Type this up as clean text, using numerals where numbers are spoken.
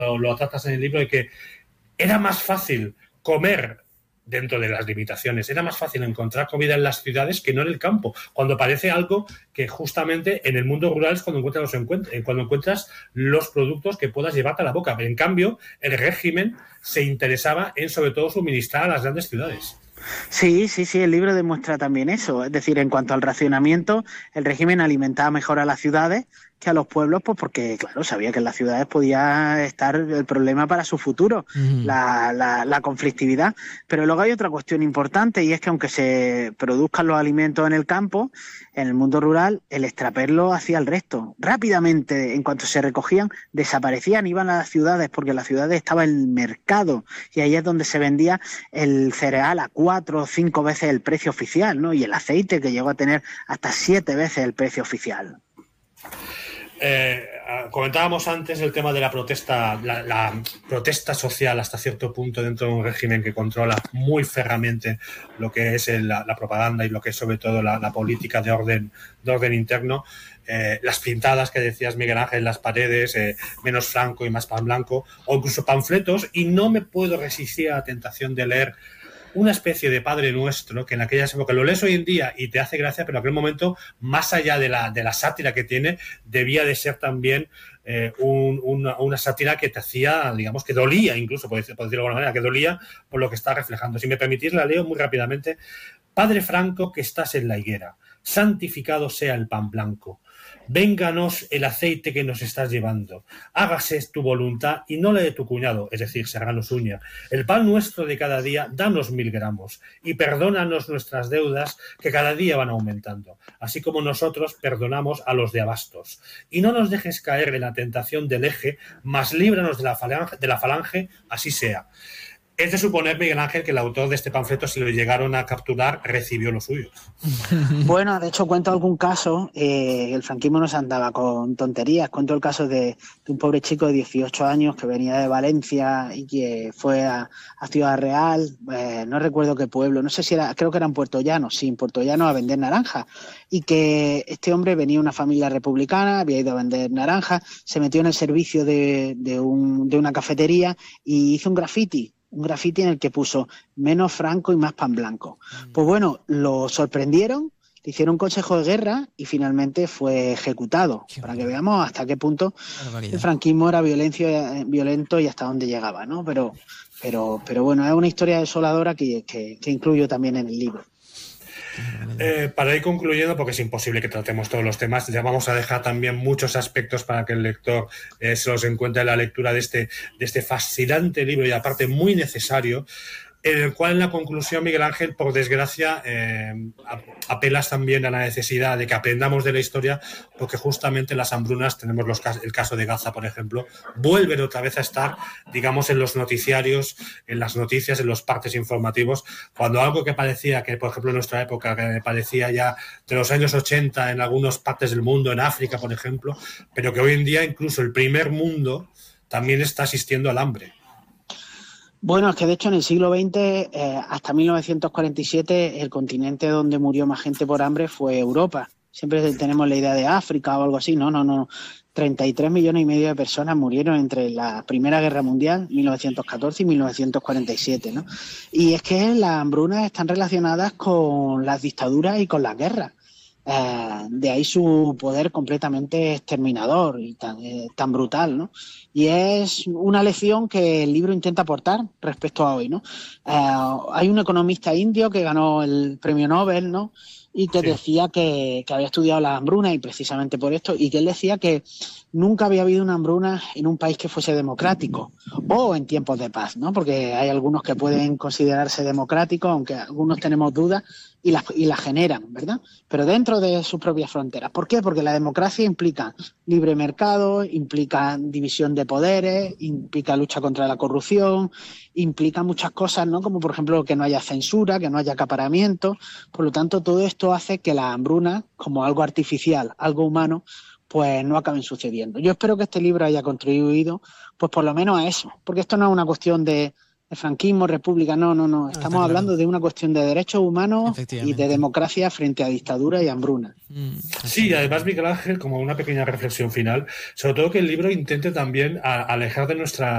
lo tratas en el libro, de que era más fácil comer dentro de las limitaciones, era más fácil encontrar comida en las ciudades que no en el campo, cuando parece algo que justamente en el mundo rural es cuando encuentras los productos que puedas llevarte a la boca. Pero en cambio, el régimen se interesaba en sobre todo suministrar a las grandes ciudades. Sí, el libro demuestra también eso. Es decir, en cuanto al racionamiento, el régimen alimentaba mejor a las ciudades que a los pueblos, pues porque, claro, sabía que en las ciudades podía estar el problema para su futuro, la conflictividad. Pero luego hay otra cuestión importante, y es que aunque se produzcan los alimentos en el campo, en el mundo rural, el extraperlo hacía el resto. Rápidamente, en cuanto se recogían, desaparecían, iban a las ciudades, porque en las ciudades estaba el mercado, y ahí es donde se vendía el cereal a 4 o 5 veces el precio oficial, ¿no? Y el aceite, que llegó a tener hasta 7 veces el precio oficial. Comentábamos antes el tema de la protesta, la protesta social hasta cierto punto dentro de un régimen que controla muy ferramente lo que es la propaganda y lo que es sobre todo la política de orden interno. Las pintadas que decías, Miguel Ángel, en las paredes, menos Franco y más pan blanco, o incluso panfletos, y no me puedo resistir a la tentación de leer una especie de Padre Nuestro, que en aquella época lo lees hoy en día y te hace gracia, pero en aquel momento, más allá de la sátira que tiene, debía de ser también una sátira que te hacía, digamos, que dolía, incluso, por decirlo de alguna manera, que dolía por lo que está reflejando. Si me permitís, la leo muy rápidamente. Padre Franco, que estás en la higuera, santificado sea el pan blanco. Vénganos el aceite que nos estás llevando. Hágase tu voluntad y no la de tu cuñado, es decir, Serrano Suña. El pan nuestro de cada día, danos 1000 gramos y perdónanos nuestras deudas que cada día van aumentando, así como nosotros perdonamos a los de abastos. Y no nos dejes caer en la tentación del eje, mas líbranos de la falange, así sea. Es de suponer, Miguel Ángel, que el autor de este panfleto, si lo llegaron a capturar, recibió lo suyo. Bueno, de hecho cuento algún caso, el franquismo no se andaba con tonterías. Cuento el caso de un pobre chico de 18 años que venía de Valencia y que fue a Ciudad Real, no recuerdo qué pueblo, no sé si era, creo que era en Puerto Llano, sí, en Puerto Llano, a vender naranjas. Y que este hombre venía de una familia republicana, había ido a vender naranjas, se metió en el servicio de una cafetería y hizo un graffiti en el que puso menos Franco y más pan blanco. Pues bueno, lo sorprendieron, le hicieron un consejo de guerra y finalmente fue ejecutado, para que veamos hasta qué punto el franquismo era violento y hasta dónde llegaba, ¿no? Pero bueno, es una historia desoladora que incluyo también en el libro. Para ir concluyendo, porque es imposible que tratemos todos los temas, ya vamos a dejar también muchos aspectos para que el lector se los encuentre en la lectura de este fascinante libro y aparte muy necesario, en el cual en la conclusión, Miguel Ángel, por desgracia, apelas también a la necesidad de que aprendamos de la historia, porque justamente las hambrunas, tenemos el caso de Gaza, por ejemplo, vuelven otra vez a estar, digamos, en los noticiarios, en las noticias, en los partes informativos, cuando algo que parecía que, por ejemplo, en nuestra época, que parecía ya de los años 80 en algunas partes del mundo, en África, por ejemplo, pero que hoy en día incluso el primer mundo también está asistiendo al hambre. Bueno, es que de hecho en el siglo XX, hasta 1947, el continente donde murió más gente por hambre fue Europa. Siempre tenemos la idea de África o algo así. No. 33 millones y medio de personas murieron entre la Primera Guerra Mundial, 1914 y 1947, ¿no? Y es que las hambrunas están relacionadas con las dictaduras y con las guerras. De ahí su poder completamente exterminador y tan brutal, ¿no? Y es una lección que el libro intenta aportar respecto a hoy, ¿no? Hay un economista indio que ganó el premio Nobel, ¿no? Y que decía que había estudiado las hambrunas y precisamente por esto, y que él decía que nunca había habido una hambruna en un país que fuese democrático o en tiempos de paz, ¿no? Porque hay algunos que pueden considerarse democráticos, aunque algunos tenemos dudas y las generan, ¿verdad? Pero dentro de sus propias fronteras. ¿Por qué? Porque la democracia implica libre mercado, implica división de poderes, implica lucha contra la corrupción, implica muchas cosas, ¿no? Como por ejemplo que no haya censura, que no haya acaparamiento. Por lo tanto, todo esto hace que las hambrunas, como algo artificial, algo humano, pues no acaben sucediendo. Yo espero que este libro haya contribuido, pues por lo menos a eso, porque esto no es una cuestión de franquismo, república, no. Estamos hablando de una cuestión de derechos humanos y de democracia frente a dictadura y hambruna. Sí, además, Miguel Ángel, como una pequeña reflexión final, sobre todo que el libro intente también alejar de nuestra